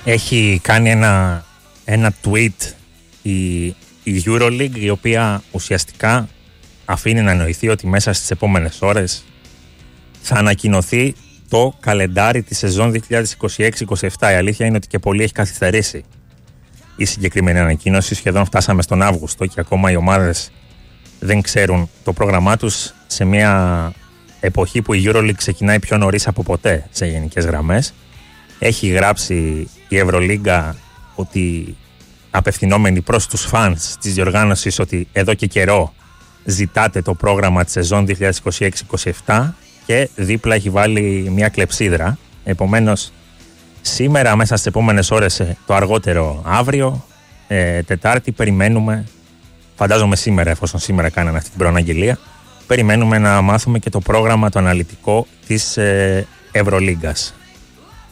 έχει κάνει ένα tweet η EuroLeague, η οποία ουσιαστικά αφήνει να εννοηθεί ότι μέσα στις επόμενες ώρες θα ανακοινωθεί το καλεντάρι της σεζόν 2026-27. Η αλήθεια είναι ότι και πολύ έχει καθυστερήσει η συγκεκριμένη ανακοίνωση. Σχεδόν φτάσαμε στον Αύγουστο και ακόμα οι ομάδες δεν ξέρουν το πρόγραμμά τους, σε μια εποχή που η EuroLeague ξεκινάει πιο νωρίς από ποτέ σε γενικές γραμμές. Έχει γράψει η Ευρωλίγκα ότι, απευθυνόμενοι προς τους φανς της διοργάνωσης, ότι εδώ και καιρό ζητάτε το πρόγραμμα της σεζόν 2026-27, και δίπλα έχει βάλει μια κλεψίδρα. Επομένως, σήμερα, μέσα στις επόμενες ώρες, το αργότερο αύριο, Τετάρτη, περιμένουμε, φαντάζομαι σήμερα, εφόσον σήμερα κάνανε αυτή την προαναγγελία, περιμένουμε να μάθουμε και το πρόγραμμα το αναλυτικό της Ευρωλίγκας.